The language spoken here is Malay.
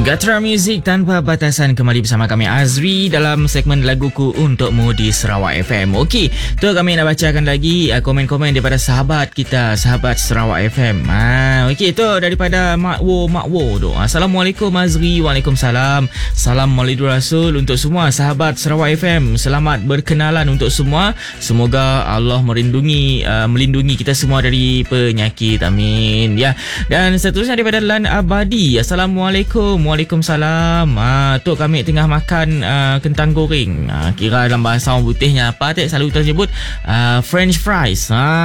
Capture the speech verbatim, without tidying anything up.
Gatra Music tanpa batasan kembali bersama kami Azri dalam segmen laguku untukmu di Sarawak F M. Okey, tu kami nak bacakan lagi uh, komen-komen daripada sahabat kita, sahabat Sarawak F M. Ha, okey, tu daripada Mak Wo Mak Wo tu. Assalamualaikum Azri. Waalaikumsalam. Salam Maulidul Rasul untuk semua sahabat Sarawak F M. Selamat berkenalan untuk semua. Semoga Allah melindungi uh, melindungi kita semua dari penyakit. Amin. Ya. Dan seterusnya daripada Lan Abadi. Assalamualaikum. Waalaikumsalam. Ah, tu kami tengah makan uh, kentang goreng. Ah, kira dalam bahasa orang putihnya apa tak selalu kita sebut uh, French fries. Ah